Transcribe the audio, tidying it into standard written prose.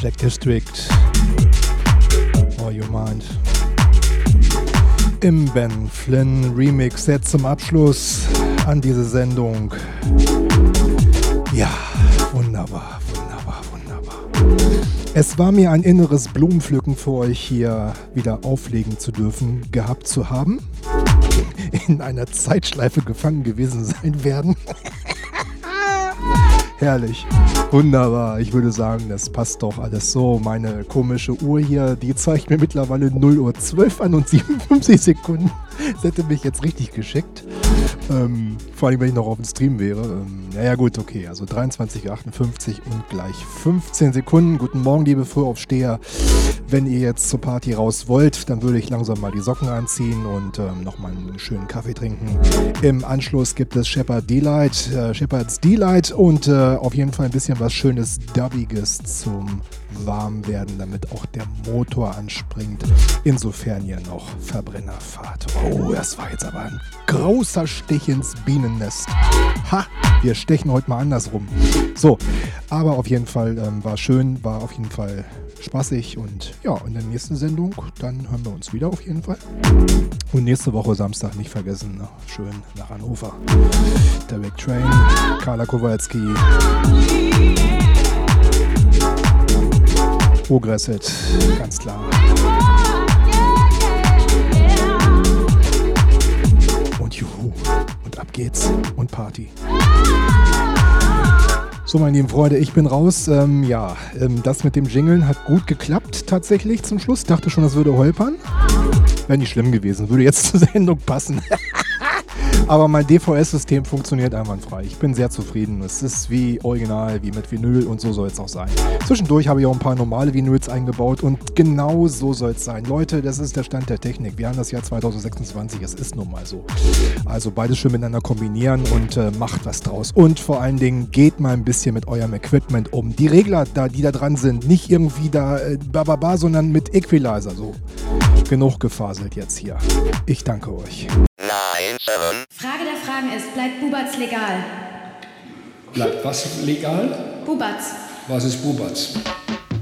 Black District. Oh, you mind. Im Ben Flynn Remix jetzt zum Abschluss an diese Sendung. Ja, wunderbar, wunderbar, wunderbar. Es war mir ein inneres Blumenpflücken für euch hier wieder auflegen zu dürfen, gehabt zu haben. In einer Zeitschleife gefangen gewesen sein werden. Herrlich, wunderbar. Ich würde sagen, das passt doch alles so. Meine komische Uhr hier, die zeigt mir mittlerweile 0:12 an und 57 Sekunden. Das hätte mich jetzt richtig geschickt. Vor allem, wenn ich noch auf dem Stream wäre. Naja gut, okay, also 23:58 und gleich 15 Sekunden. Guten Morgen, liebe Frühaufsteher. Wenn ihr jetzt zur Party raus wollt, dann würde ich langsam mal die Socken anziehen und nochmal einen schönen Kaffee trinken. Im Anschluss gibt es Shepherd's Delight und auf jeden Fall ein bisschen was Schönes Dubbiges zum Warmwerden, damit auch der Motor anspringt. Insofern ihr noch Verbrenner fahrt. Oh, das war jetzt aber ein großer Stich ins Bienennest. Ha, wir stechen heute mal andersrum. So, aber auf jeden Fall war schön, war auf jeden Fall spaßig und ja, in der nächsten Sendung, dann hören wir uns wieder auf jeden Fall. Und nächste Woche Samstag nicht vergessen, ne? Schön nach Hannover. Derek Train, Carla Kowalski, Progresset, ganz klar. Und juhu, und ab geht's und Party. So, meine lieben Freunde, ich bin raus. Das mit dem Jingeln hat gut geklappt tatsächlich zum Schluss. Dachte schon, das würde holpern. Wäre nicht schlimm gewesen, würde jetzt zur Sendung passen. Aber mein DVS-System funktioniert einwandfrei. Ich bin sehr zufrieden. Es ist wie original, wie mit Vinyl und so soll es auch sein. Zwischendurch habe ich auch ein paar normale Vinyls eingebaut und genau so soll es sein. Leute, das ist der Stand der Technik. Wir haben das Jahr 2026, es ist nun mal so. Also beides schön miteinander kombinieren und macht was draus. Und vor allen Dingen geht mal ein bisschen mit eurem Equipment um. Die Regler, die da dran sind, nicht irgendwie sondern mit Equalizer. So, genug gefaselt jetzt hier. Ich danke euch. Frage der Fragen ist, bleibt Bubatz legal? Bleibt was legal? Bubatz. Was ist Bubatz?